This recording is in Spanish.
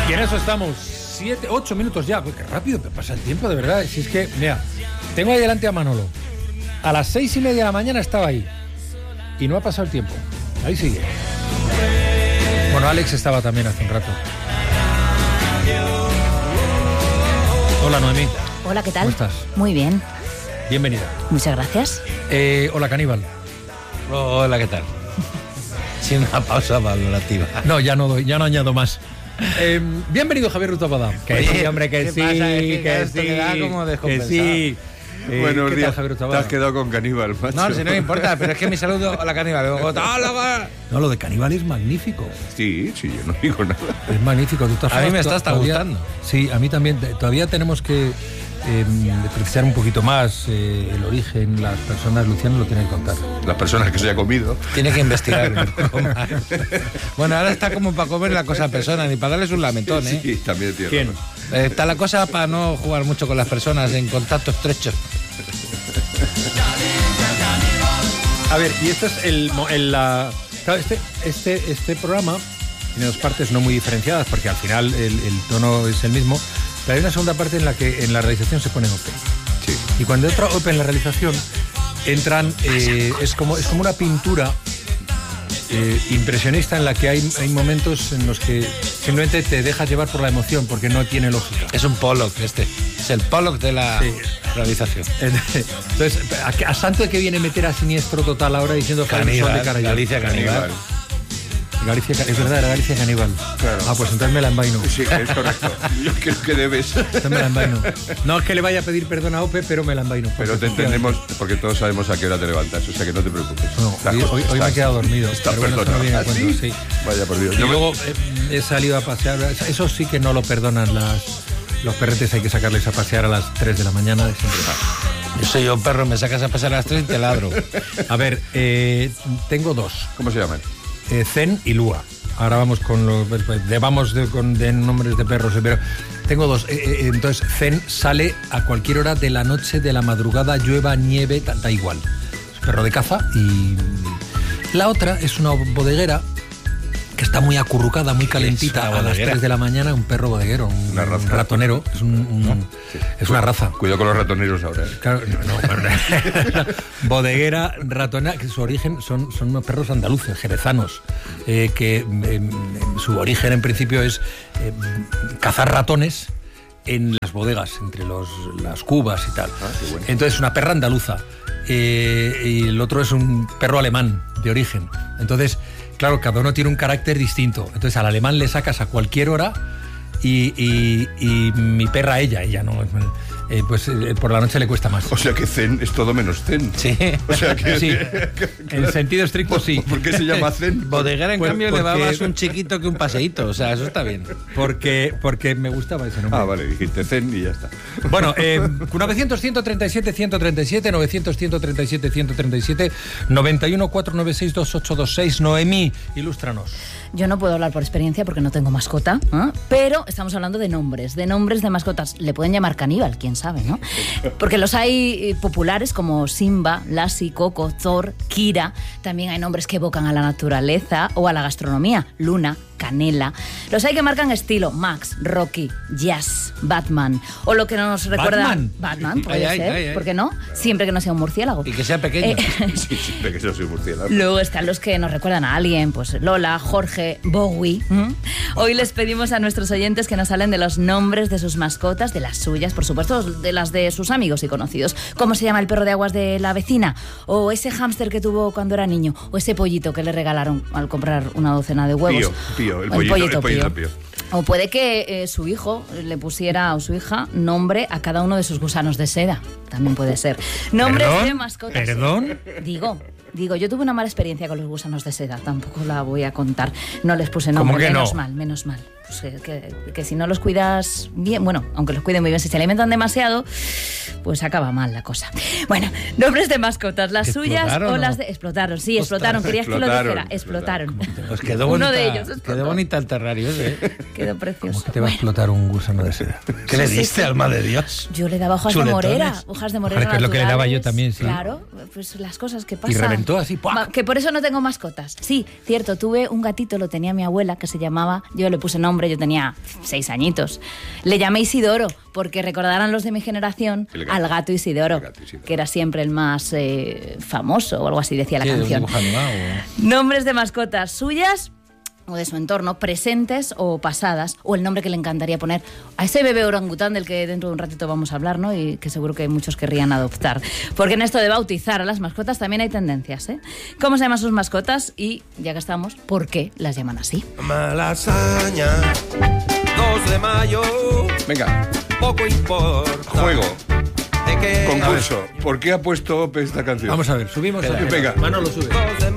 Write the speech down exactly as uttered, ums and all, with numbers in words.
Y en eso estamos, siete, ocho minutos ya. Qué rápido pasa el tiempo, de verdad. Si es que, mira, tengo ahí delante a Manolo. A las seis y media de la mañana estaba ahí. Y no ha pasado el tiempo. Ahí sigue. Bueno, Alex estaba también hace un rato. Hola, Noemí. Hola, ¿qué tal? ¿Cómo estás? Muy bien. Bienvenida. Muchas gracias. Eh, hola, Caníbal. Hola, ¿qué tal? Sin una pausa valorativa. No, ya no doy, ya no añado más. Eh, bienvenido, Javier Rutabada. Que sí, hombre, que ¿qué sí, pasa? que, que esto sí, queda como que descompensado. sí. Eh, Buenos ¿qué días. tal, Javier Te Rutabada? has quedado con Caníbal, macho. No, si no me importa, pero es que mi saludo a la Caníbal. No, lo de Caníbal es magnífico. Sí, sí, yo no digo nada. Es magnífico. ¿Tú A mí me está hasta todavía, gustando. Sí, a mí también. Todavía tenemos que eh, precisar un poquito más eh, el origen. Las personas, Luciano lo tiene que contar. Las personas que se haya comido. Tiene que investigar un poco más. Bueno, ahora está como para comer la cosa a personas, ni para darles un lamentón, ¿eh? Sí, también tiene ¿Quién? razón. Eh, Está la cosa para no jugar mucho con las personas en contacto estrecho. A ver, y esto es el, mo- el la, claro, este, este, este programa tiene dos partes no muy diferenciadas porque al final el, el tono es el mismo, pero hay una segunda parte en la que en la realización se pone open. Sí. Y cuando entra open en la realización entran eh, es como es como una pintura eh, impresionista en la que hay, hay momentos en los que simplemente te dejas llevar por la emoción porque no tiene lógica. Es un Pollock este. Es el Pollock de la Sí. realización. Entonces, ¿a, a santo de que viene meter a Siniestro Total ahora diciendo que Caníbal, son de cara ya? Galicia Caníbal. Galicia, es verdad, era Galicia Caníbal. Claro. Ah, pues entonces me la envaino. Sí, es correcto. Yo creo que debes. Entonces me la envaino. No es que le vaya a pedir perdón a Ope, pero me la envaino. Pero te entendemos porque todos sabemos a qué hora te levantas, o sea que no te preocupes. No, Estás- hoy, hoy- hoy me he estás- quedado dormido. Estás pero bueno, esto no viene a perdonado. cuento, ¿Ah, sí? sí. Vaya por Dios. Y Yo me- luego eh, he salido a pasear. Eso sí que no lo perdonan las, los perretes, hay que sacarles a pasear a las tres de la mañana de siempre. Yo soy un perro, me sacas a pasar a las tres y te ladro. A ver, eh, tengo dos. ¿Cómo se llaman? Eh, Zen y Lua. Ahora vamos con los de, vamos de, con, de nombres de perros, pero tengo dos. Eh, eh, entonces, Zen sale a cualquier hora de la noche, de la madrugada, llueva, nieve, da, da igual. Es perro de caza. Y la otra es una bodeguera que está muy acurrucada, muy calentita, una a las bodeguera? tres de la mañana, un perro bodeguero, un, Una raza. un ratonero, es, un, un- es una raza. Cuidado con los ratoneros ahora. ¿eh? Claro, no, no, pero- bodeguera, ratonera, que su origen son, son unos perros andaluces, jerezanos, eh, que eh, su origen en principio es eh, cazar ratones en las bodegas, entre los, las cubas y tal. Ah, qué bueno. Entonces, una perra andaluza. Eh, y el otro es un perro alemán de origen. Entonces, claro, cada uno tiene un carácter distinto. Entonces, al alemán le sacas a cualquier hora y, y- y mi perra a ella, ella no. eh, pues eh, por la noche le cuesta más. O sea que Zen es todo menos Zen. Sí. O sea que. Sí, en sentido estricto sí. ¿Por qué se llama Zen? Bodeguera, en Pues cambio, le va porque- más un chiquito que un paseíto. O sea, eso está bien. Porque, porque me gustaba ese nombre. Ah, vale, dijiste Zen y ya está. Bueno, eh, novecientos, ciento treinta y siete, ciento treinta y siete, novecientos, ciento treinta y siete, ciento treinta y siete, noventa y uno, cuatrocientos noventa y seis, veintiocho veintiséis. Noemí, ilústranos. Yo no puedo hablar por experiencia porque no tengo mascota, ¿eh? Pero estamos hablando de nombres, de nombres de mascotas. Le pueden llamar caníbal, quién sabe, ¿no? Porque los hay eh, populares como Simba, Lassie, Coco, Thor, Kira. También hay nombres que evocan a la naturaleza o a la gastronomía. Luna, Canela. Los hay que marcan estilo. Max, Rocky, Jazz, Batman. O lo que nos recuerda... ¿Batman? Batman, puede Ay, ay, ser. ay, ay. ¿Por qué no? Siempre que no sea un murciélago. Y que sea pequeño. Eh, Sí, siempre que yo soy murciélago. Luego están los que nos recuerdan a alguien, pues Lola, Jorge, Bowie. ¿m? Hoy les pedimos a nuestros oyentes que nos hablen de los nombres de sus mascotas, de las suyas, por supuesto, de las de sus amigos y conocidos. ¿Cómo se llama el perro de aguas de la vecina? O ese hámster que tuvo cuando era niño. O ese pollito que le regalaron al comprar una docena de huevos. Pío, Pío, el O pollito, el pollito Pío. Pío. O puede que eh, su hijo le pusiera, o su hija, nombre a cada uno de sus gusanos de seda. También puede ser. Nombres ¿Perdón? de mascotas. ¿Perdón? Digo, digo, yo tuve una mala experiencia con los gusanos de seda. Tampoco la voy a contar. No les puse nombre. ¿Cómo que menos no? mal, menos mal. Pues que, que- que si no los cuidas bien, bueno, aunque los cuiden muy bien, si se alimentan demasiado, pues acaba mal la cosa. Bueno, nombres de mascotas, las suyas ¿Explotaron o o las no? de... Explotaron, sí, explotaron. Querías que lo explotaron, dijera. Explotaron. Pues quedó Uno bonita, de ellos explotó. quedó bonita el terrario ese. ¿eh? Quedó precioso. ¿Cómo que te va a explotar un gusano de seda? ¿Qué le Sí, sí, diste, sí. alma de Dios? Yo le daba hojas Chuletones. de morera, hojas de morera Joder, que es lo que le daba yo naturales. también, sí. Claro, pues las cosas que pasan. Y reventó así, ¡puac! Va, que por eso no tengo mascotas. Sí, cierto, tuve un gatito, lo tenía mi abuela, que se llamaba, yo le puse nombre nombre, yo tenía seis añitos. Le llamé Isidoro, porque recordarán los de mi generación al gato Isidoro, El gato Isidoro. que era siempre el más eh, famoso, o algo así decía la ¿Qué, de un canción. dibujo animado, o? Nombres de mascotas suyas o de su entorno, presentes o pasadas, o el nombre que le encantaría poner a ese bebé orangután del que dentro de un ratito vamos a hablar, ¿no? Y que seguro que muchos querrían adoptar. Porque en esto de bautizar a las mascotas también hay tendencias, ¿eh? ¿Cómo se llaman sus mascotas? Y, ya que estamos, ¿por qué las llaman así? Malasaña, dos de mayo, Venga, poco importa. juego, De que concurso. ¿Por qué ha puesto Ope esta canción? Vamos a ver, subimos. Venga. Manolo, sube. dos de